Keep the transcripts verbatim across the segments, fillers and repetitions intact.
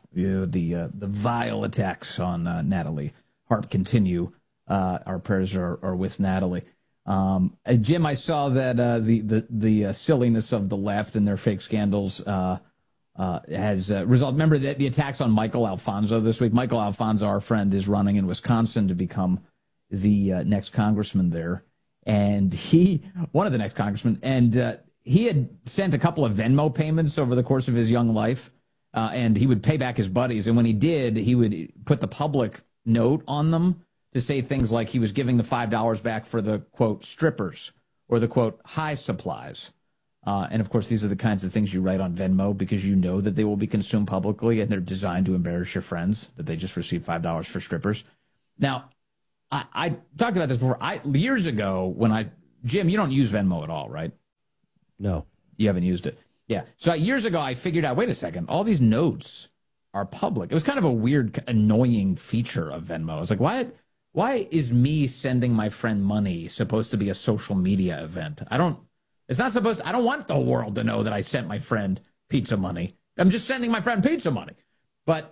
You know, the uh, the vile attacks on uh, Natalie Harp continue. Uh, our prayers are, are with Natalie. Um, uh, Jim, I saw that uh, the the the uh, silliness of the left and their fake scandals uh, uh, has uh, resulted. Remember that the attacks on Michael Alfonso this week. Michael Alfonso, our friend, is running in Wisconsin to become the uh, next congressman there, and he one of the next congressmen, and uh, he had sent a couple of Venmo payments over the course of his young life, uh, and he would pay back his buddies. And when he did, he would put the public note on them to say things like he was giving the five dollars back for the, quote, strippers or the, quote, high supplies. Uh, and, of course, these are the kinds of things you write on Venmo because you know that they will be consumed publicly and they're designed to embarrass your friends, that they just received five dollars for strippers. Now, I, I talked about this before. I years ago when I – Jim, you don't use Venmo at all, right? No. You haven't used it. Yeah. So years ago I figured out, wait a second, all these notes are public. It was kind of a weird, annoying feature of Venmo. I was like, why – Why is me sending my friend money supposed to be a social media event? I don't, it's not supposed to, I don't want the world to know that I sent my friend pizza money. I'm just sending my friend pizza money. But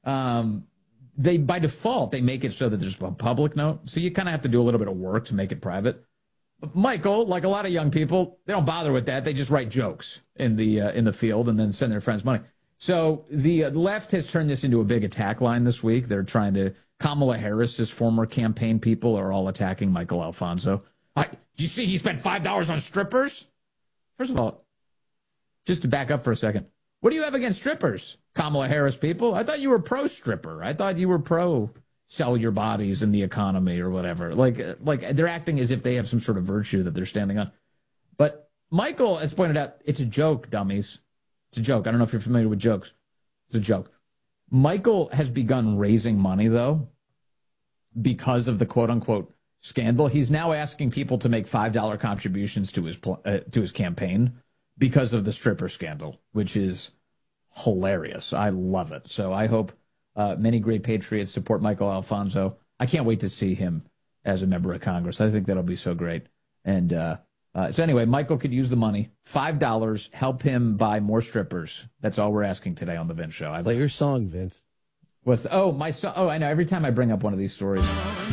um, they, by default, they make it so that there's a public note. So you kind of have to do a little bit of work to make it private. But Michael, like a lot of young people, they don't bother with that. They just write jokes in the, uh, in the field and then send their friends money. So the uh, left has turned this into a big attack line this week. They're trying to, Kamala Harris's former campaign people are all attacking Michael Alfonso. I, you see he spent five dollars on strippers? First of all, just to back up for a second, what do you have against strippers, Kamala Harris people? I thought you were pro-stripper. I thought you were pro-sell your bodies in the economy or whatever. Like, like they're acting as if they have some sort of virtue that they're standing on. But Michael has pointed out, it's a joke, dummies. It's a joke. I don't know if you're familiar with jokes. It's a joke. Michael has begun raising money, though, because of the quote-unquote scandal. He's now asking people to make five dollar contributions to his uh, to his campaign because of the stripper scandal, which is hilarious. I love it. So I hope uh, many great patriots support Michael Alfonso. I can't wait to see him as a member of Congress. I think that'll be so great. And uh, uh, so anyway, Michael could use the money. five dollars, help him buy more strippers. That's all we're asking today on the Vince Show. I've, Play your song, Vince. What's the, oh, my song. Oh, I know. Every time I bring up one of these stories.